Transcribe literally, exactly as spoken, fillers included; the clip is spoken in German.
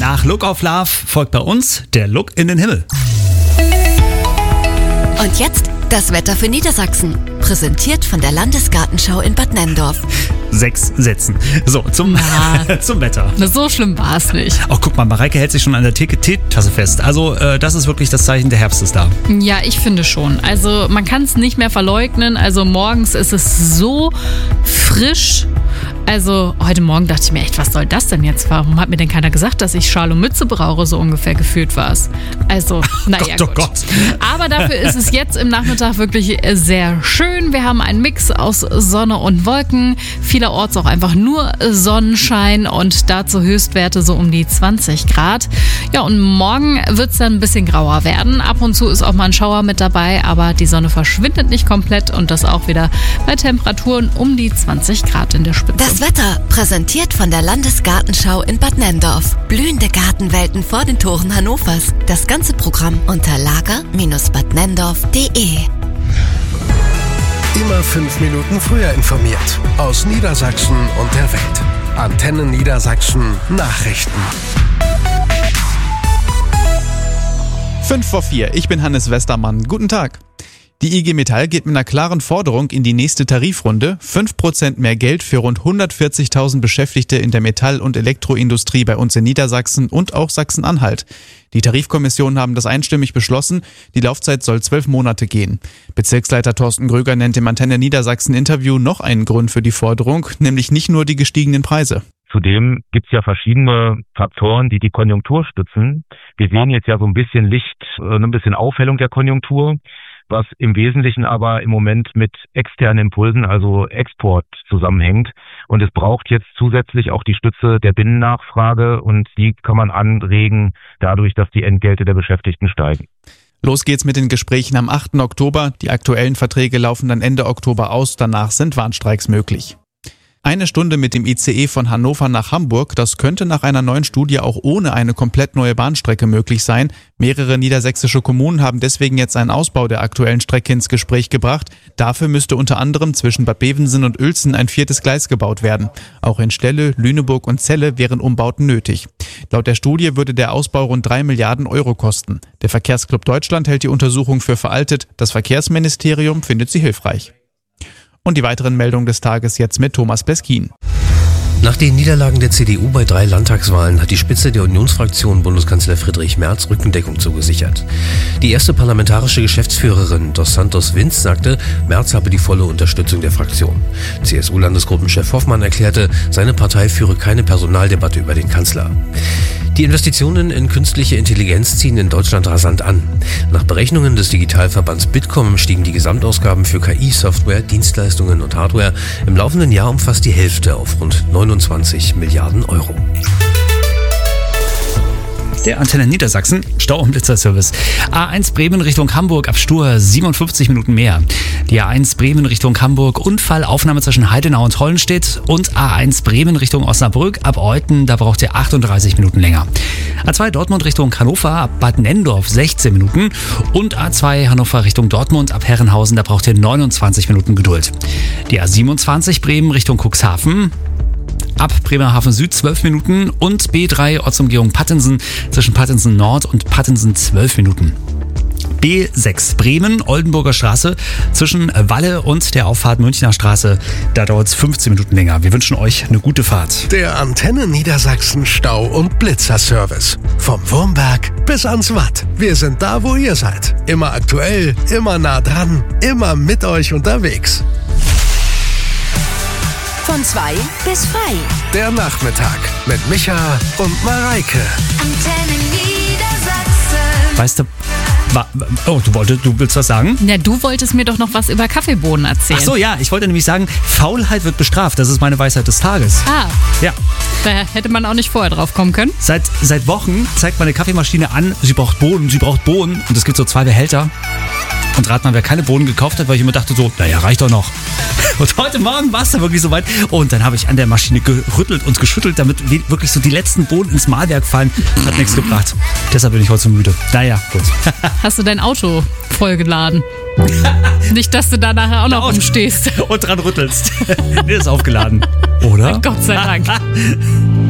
Nach Look of Love folgt bei uns der Look in den Himmel. Und jetzt das Wetter für Niedersachsen. Präsentiert von der Landesgartenschau in Bad Nenndorf. Sechs Sätzen. So, zum, Ja. zum Wetter. So schlimm war es nicht. Oh, guck mal, Mareike hält sich schon an der Te- Teetasse fest. Also, äh, das ist wirklich das Zeichen, der Herbst ist da. Ja, ich finde schon. Also man kann es nicht mehr verleugnen. Also morgens ist es so frisch. Also heute Morgen dachte ich mir echt, was soll das denn jetzt? Warum hat mir denn keiner gesagt, dass ich Schal und Mütze brauche? So ungefähr gefühlt war es. Also, naja, Gott, oh gut. Gott. Aber dafür ist es jetzt im Nachmittag wirklich sehr schön. Wir haben einen Mix aus Sonne und Wolken. Vielerorts auch einfach nur Sonnenschein und dazu Höchstwerte so um die zwanzig Grad. Ja, und morgen wird es dann ein bisschen grauer werden. Ab und zu ist auch mal ein Schauer mit dabei, aber die Sonne verschwindet nicht komplett und das auch wieder bei Temperaturen um die zwanzig Grad in der Spitze. Das Wetter präsentiert von der Landesgartenschau in Bad Nenndorf. Blühende Gartenwelten vor den Toren Hannovers. Das ganze Programm unter lager Bindestrich bad nenndorf punkt de. Immer fünf Minuten früher informiert. Aus Niedersachsen und der Welt. Antenne Niedersachsen Nachrichten. Fünf vor vier. Ich bin Hannes Westermann. Guten Tag. Die I G Metall geht mit einer klaren Forderung in die nächste Tarifrunde. fünf Prozent mehr Geld für rund hundertvierzigtausend Beschäftigte in der Metall- und Elektroindustrie bei uns in Niedersachsen und auch Sachsen-Anhalt. Die Tarifkommissionen haben das einstimmig beschlossen. Die Laufzeit soll zwölf Monate gehen. Bezirksleiter Thorsten Gröger nennt im Antenne Niedersachsen Interview noch einen Grund für die Forderung, nämlich nicht nur die gestiegenen Preise. Zudem gibt es ja verschiedene Faktoren, die die Konjunktur stützen. Wir sehen jetzt ja so ein bisschen Licht, ein bisschen Aufhellung der Konjunktur, was im Wesentlichen aber im Moment mit externen Impulsen, also Export, zusammenhängt. Und es braucht jetzt zusätzlich auch die Stütze der Binnennachfrage und die kann man anregen dadurch, dass die Entgelte der Beschäftigten steigen. Los geht's mit den Gesprächen am achten Oktober. Die aktuellen Verträge laufen dann Ende Oktober aus. Danach sind Warnstreiks möglich. Eine Stunde mit dem I C E von Hannover nach Hamburg, das könnte nach einer neuen Studie auch ohne eine komplett neue Bahnstrecke möglich sein. Mehrere niedersächsische Kommunen haben deswegen jetzt einen Ausbau der aktuellen Strecke ins Gespräch gebracht. Dafür müsste unter anderem zwischen Bad Bevensen und Uelzen ein viertes Gleis gebaut werden. Auch in Stelle, Lüneburg und Celle wären Umbauten nötig. Laut der Studie würde der Ausbau rund drei Milliarden Euro kosten. Der Verkehrsclub Deutschland hält die Untersuchung für veraltet. Das Verkehrsministerium findet sie hilfreich. Und die weiteren Meldungen des Tages jetzt mit Thomas Beskin. Nach den Niederlagen der C D U bei drei Landtagswahlen hat die Spitze der Unionsfraktion Bundeskanzler Friedrich Merz Rückendeckung zugesichert. Die erste parlamentarische Geschäftsführerin Dos Santos Vinz sagte, Merz habe die volle Unterstützung der Fraktion. C S U-Landesgruppenchef Hoffmann erklärte, seine Partei führe keine Personaldebatte über den Kanzler. Die Investitionen in künstliche Intelligenz ziehen in Deutschland rasant an. Nach Berechnungen des Digitalverbands Bitkom stiegen die Gesamtausgaben für K I-Software, Dienstleistungen und Hardware im laufenden Jahr um fast die Hälfte auf rund neunundzwanzig Milliarden Euro. Der Antenne Niedersachsen, Stau- und Blitzerservice. A eins Bremen Richtung Hamburg ab Stur siebenundfünfzig Minuten mehr. Die A eins Bremen Richtung Hamburg, Unfallaufnahme zwischen Heidenau und Hollenstedt. Und A eins Bremen Richtung Osnabrück ab Euthen, da braucht ihr achtunddreißig Minuten länger. A zwei Dortmund Richtung Hannover ab Bad Nenndorf sechzehn Minuten. Und A zwei Hannover Richtung Dortmund ab Herrenhausen, da braucht ihr neunundzwanzig Minuten Geduld. Die A siebenundzwanzig Bremen Richtung Cuxhaven ab Bremerhaven Süd zwölf Minuten und B drei Ortsumgehung Pattensen zwischen Pattensen Nord und Pattensen zwölf Minuten. B sechs Bremen, Oldenburger Straße zwischen Walle und der Auffahrt Münchner Straße, da dauert es fünfzehn Minuten länger. Wir wünschen euch eine gute Fahrt. Der Antenne Niedersachsen Stau- und Blitzerservice. Vom Wurmberg bis ans Watt. Wir sind da, wo ihr seid. Immer aktuell, immer nah dran, immer mit euch unterwegs. Von zwei bis frei. Der Nachmittag mit Micha und Mareike. Antenne Niedersachsen. Weißt du, wa, oh, du wolltest, du willst was sagen? Ja, du wolltest mir doch noch was über Kaffeebohnen erzählen. Ach so, ja, ich wollte nämlich sagen, Faulheit wird bestraft. Das ist meine Weisheit des Tages. Ah, Ja. da hätte man auch nicht vorher drauf kommen können. Seit, seit Wochen zeigt meine Kaffeemaschine an, sie braucht Bohnen, sie braucht Bohnen. Und es gibt so zwei Behälter. Und rat mal, wer keine Bohnen gekauft hat, weil ich immer dachte so, naja, reicht doch noch. Und heute Morgen war es dann wirklich soweit. Und dann habe ich an der Maschine gerüttelt und geschüttelt, damit wirklich so die letzten Bohnen ins Mahlwerk fallen. Hat nichts gebracht. Deshalb bin ich heute so müde. Naja, gut. Hast du dein Auto vollgeladen? Nicht, dass du da nachher auch noch rumstehst. Und dran rüttelst. Nee, ist aufgeladen. Oder? Gott sei Dank.